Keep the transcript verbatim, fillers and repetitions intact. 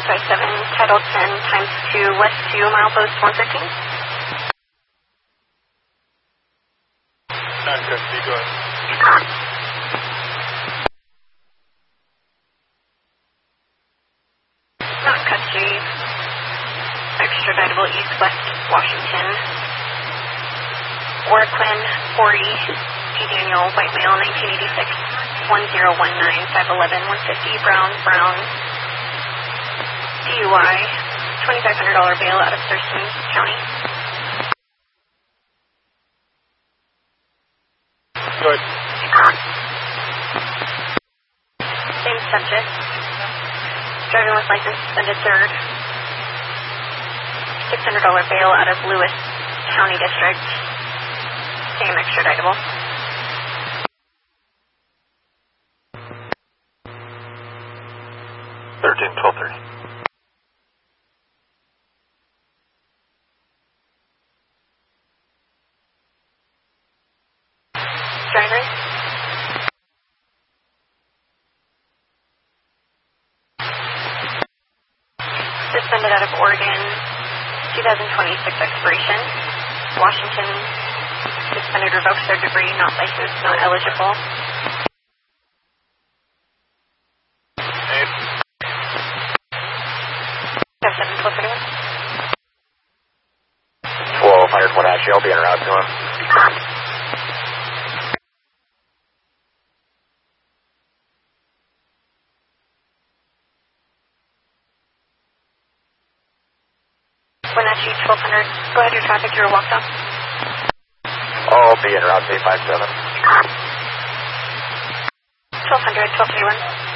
five seven, Title ten, times two, West two, milepost one fifteen. nine custody, go ahead. Not custody. Extraditable East West Washington. Oraquin, forty, G. Daniel, white male, nineteen eighty-six, one zero one nine, five eleven, one fifty, Brown, Brown, D U I, twenty-five hundred dollars bail out of Thurston County. Go ahead. Same subject. Driving with license suspended third. six hundred dollars bail out of Lewis County District. Same extraditable. thirteen, twelve thirty. Driver. Suspended out of Oregon, twenty twenty-six expiration. Washington, suspended, revoked third degree, not licensed, not eligible. Eight. five seven, twelve thirty-one. twelve hundred, one actually, I'll be en route to him. Wenatchee, twelve hundred. Go ahead, your traffic, you're walked off. I'll be en route to eight five seven. twelve hundred, twelve thirty-one.